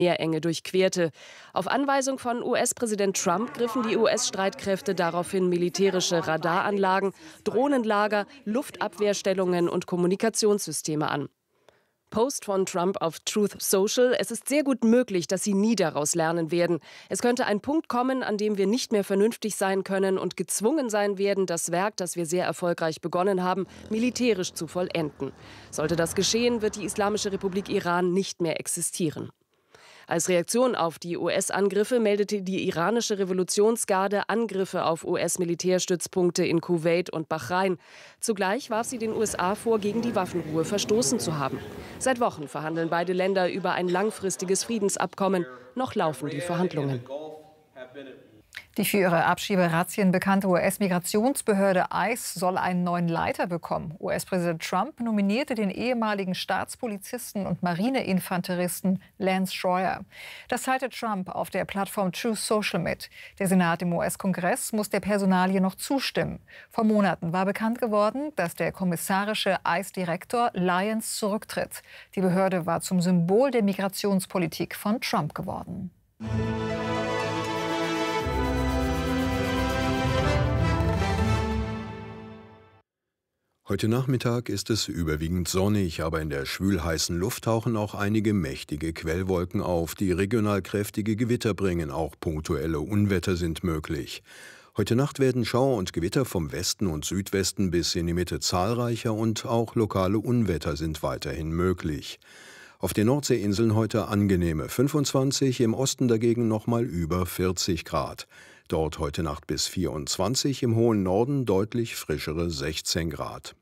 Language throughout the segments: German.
Meerenge durchquerte. Auf Anweisung von US-Präsident Trump griffen die US-Streitkräfte daraufhin militärische Radaranlagen, Drohnenlager, Luftabwehrstellungen und Kommunikationssysteme an. Post von Trump auf Truth Social: Es ist sehr gut möglich, dass Sie nie daraus lernen werden. Es könnte ein Punkt kommen, an dem wir nicht mehr vernünftig sein können und gezwungen sein werden, das Werk, das wir sehr erfolgreich begonnen haben, militärisch zu vollenden. Sollte das geschehen, wird die Islamische Republik Iran nicht mehr existieren. Als Reaktion auf die US-Angriffe meldete die iranische Revolutionsgarde Angriffe auf US-Militärstützpunkte in Kuwait und Bahrain. Zugleich warf sie den USA vor, gegen die Waffenruhe verstoßen zu haben. Seit Wochen verhandeln beide Länder über ein langfristiges Friedensabkommen. Noch laufen die Verhandlungen. Die für ihre Abschieberazzien bekannte US-Migrationsbehörde ICE soll einen neuen Leiter bekommen. US-Präsident Trump nominierte den ehemaligen Staatspolizisten und Marineinfanteristen Lance Schroyer. Das teilte Trump auf der Plattform Truth Social mit. Der Senat im US-Kongress muss der Personalie noch zustimmen. Vor Monaten war bekannt geworden, dass der kommissarische ICE-Direktor Lyons zurücktritt. Die Behörde war zum Symbol der Migrationspolitik von Trump geworden. Heute Nachmittag ist es überwiegend sonnig, aber in der schwülheißen Luft tauchen auch einige mächtige Quellwolken auf, die regional kräftige Gewitter bringen. Auch punktuelle Unwetter sind möglich. Heute Nacht werden Schauer und Gewitter vom Westen und Südwesten bis in die Mitte zahlreicher und auch lokale Unwetter sind weiterhin möglich. Auf den Nordseeinseln heute angenehme 25, im Osten dagegen nochmal über 40 Grad. Dort heute Nacht bis 24, im hohen Norden deutlich frischere 16 Grad.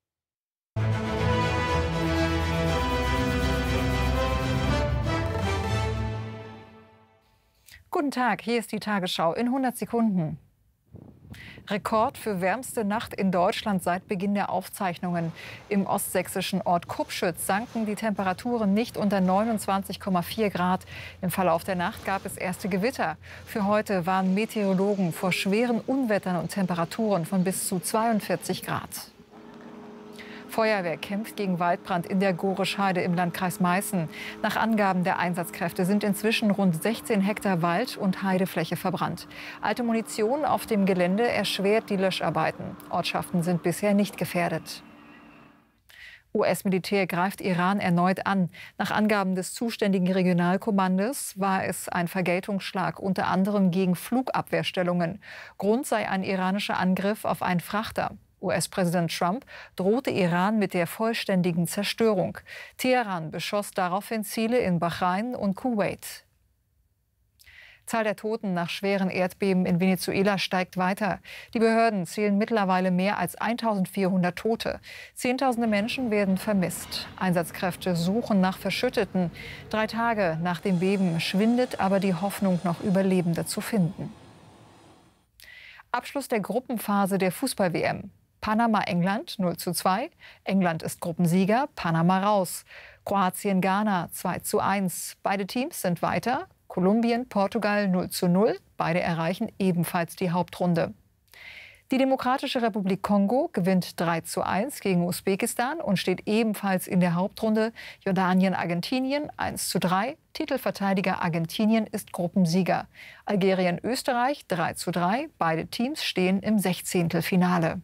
Guten Tag, hier ist die Tagesschau in 100 Sekunden. Rekord für wärmste Nacht in Deutschland seit Beginn der Aufzeichnungen. Im ostsächsischen Ort Kupschütz sanken die Temperaturen nicht unter 29,4 Grad. Im Verlauf der Nacht gab es erste Gewitter. Für heute warnen Meteorologen vor schweren Unwettern und Temperaturen von bis zu 42 Grad. Feuerwehr kämpft gegen Waldbrand in der Gorischheide im Landkreis Meißen. Nach Angaben der Einsatzkräfte sind inzwischen rund 16 Hektar Wald- und Heidefläche verbrannt. Alte Munition auf dem Gelände erschwert die Löscharbeiten. Ortschaften sind bisher nicht gefährdet. US-Militär greift Iran erneut an. Nach Angaben des zuständigen Regionalkommandos war es ein Vergeltungsschlag, unter anderem gegen Flugabwehrstellungen. Grund sei ein iranischer Angriff auf einen Frachter. US-Präsident Trump drohte Iran mit der vollständigen Zerstörung. Teheran beschoss daraufhin Ziele in Bahrain und Kuwait. Zahl der Toten nach schweren Erdbeben in Venezuela steigt weiter. Die Behörden zählen mittlerweile mehr als 1400 Tote. Zehntausende Menschen werden vermisst. Einsatzkräfte suchen nach Verschütteten. 3 Tage nach dem Beben schwindet aber die Hoffnung, noch Überlebende zu finden. Abschluss der Gruppenphase der Fußball-WM. Panama-England 0:2. England ist Gruppensieger, Panama raus. Kroatien-Ghana 2:1. Beide Teams sind weiter. Kolumbien-Portugal 0:0. Beide erreichen ebenfalls die Hauptrunde. Die Demokratische Republik Kongo gewinnt 3:1 gegen Usbekistan und steht ebenfalls in der Hauptrunde. Jordanien-Argentinien 1:3. Titelverteidiger Argentinien ist Gruppensieger. Algerien-Österreich 3:3. Beide Teams stehen im 16.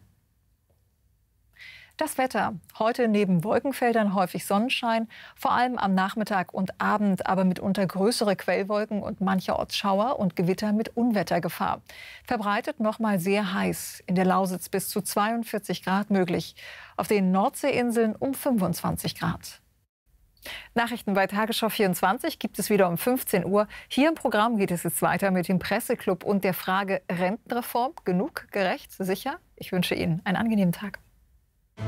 Das Wetter. Heute neben Wolkenfeldern häufig Sonnenschein, vor allem am Nachmittag und Abend, aber mitunter größere Quellwolken und mancherorts Schauer und Gewitter mit Unwettergefahr. Verbreitet nochmal sehr heiß. In der Lausitz bis zu 42 Grad möglich. Auf den Nordseeinseln um 25 Grad. Nachrichten bei Tagesschau 24 gibt es wieder um 15 Uhr. Hier im Programm geht es jetzt weiter mit dem Presseclub und der Frage Rentenreform. Genug, gerecht, sicher? Ich wünsche Ihnen einen angenehmen Tag.